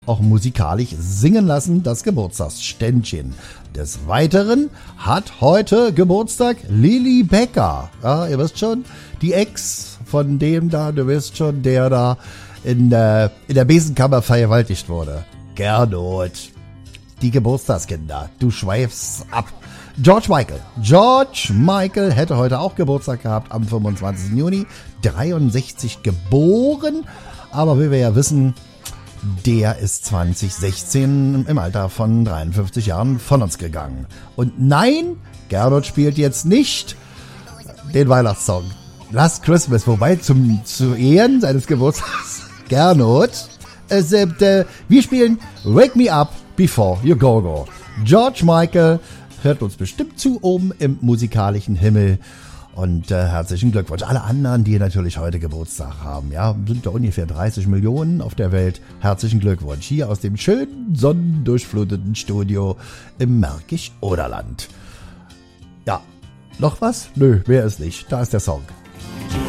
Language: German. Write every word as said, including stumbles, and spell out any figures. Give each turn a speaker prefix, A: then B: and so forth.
A: auch musikalisch singen lassen, das Geburtstagsständchen. Des Weiteren hat heute Geburtstag Lilly Becker. Ja, ihr wisst schon, die Ex von dem da, du wisst schon, der da in der, in der Besenkammer vergewaltigt wurde. Gernot. Die Geburtstagskinder. Du schweifst ab. George Michael. George Michael hätte heute auch Geburtstag gehabt am fünfundzwanzigsten Juni. dreiundsechzig geboren. Aber wie wir ja wissen, der ist zwanzig sechzehn im Alter von dreiundfünfzig Jahren von uns gegangen. Und nein, Gernot spielt jetzt nicht den Weihnachtssong Last Christmas, wobei zum zu Ehren seines Geburtstags Gernot, äh, äh, wir spielen Wake Me Up Before You Go Go. George Michael hört uns bestimmt zu oben im musikalischen Himmel. Und äh, herzlichen Glückwunsch. Alle anderen, die natürlich heute Geburtstag haben, ja, sind da ungefähr dreißig Millionen auf der Welt. Herzlichen Glückwunsch. Hier aus dem schönen, sonnendurchfluteten Studio im Märkisch-Oderland. Ja, noch was? Nö, mehr ist nicht. Da ist der Song.